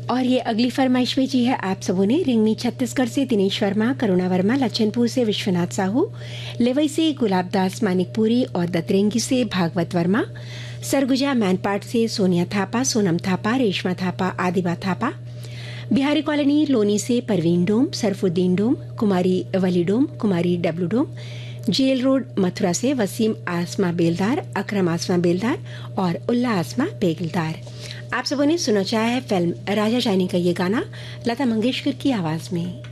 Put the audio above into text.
और ये अगली फरमाइश भेजी है आप सबों ने रिंगनी छत्तीसगढ़ से दिनेश वर्मा, करुणा वर्मा, लच्छनपुर से विश्वनाथ साहू, लेवई से गुलाबदास मानिकपुरी और दतरेंगी से भागवत वर्मा, सरगुजा मैनपाट से सोनिया थापा, सोनम थापा, रेशमा थापा, आदिबा थापा, बिहारी कॉलोनी लोनी से परवीन डोम, सरफुद्दीन डोम, कुमारी वली डोम, कुमारी डब्लू डोम, जेल रोड मथुरा से वसीम आसमा बेलदार, अकरम आसमा बेलदार और उल्ला आसमा बेगलदार। आप सबों ने सुना चाहा है फिल्म राजा जानी का ये गाना लता मंगेशकर की आवाज में।